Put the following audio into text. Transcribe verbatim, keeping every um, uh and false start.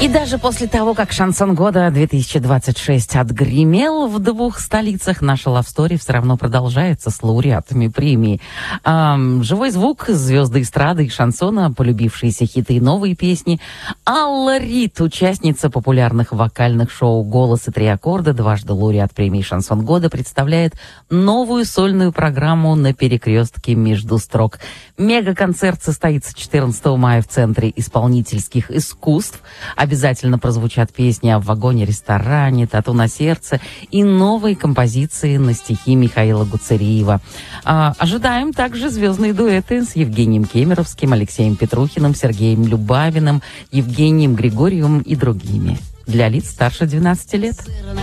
И даже после того, как «Шансон года» две тысячи двадцать шесть отгремел в двух столицах, наша лавстори все равно продолжается с лауреатами премии. Эм, живой звук, звезды эстрады и шансона, полюбившиеся хиты и новые песни. Алла Рид, участница популярных вокальных шоу «Голос» и «Три аккорда», дважды лауреат премии «Шансон года», представляет новую сольную программу «На перекрестке между строк». Мега-концерт состоится четырнадцатого мая в Центре исполнительских искусств. Обязательно прозвучат песни о вагоне-ресторане, «Тату на сердце» и новые композиции на стихи Михаила Гуцериева. А, ожидаем также звездные дуэты с Евгением Кемеровским, Алексеем Петрухиным, Сергеем Любавиным, Евгением Григорьевым и другими. Для лиц старше двенадцати лет.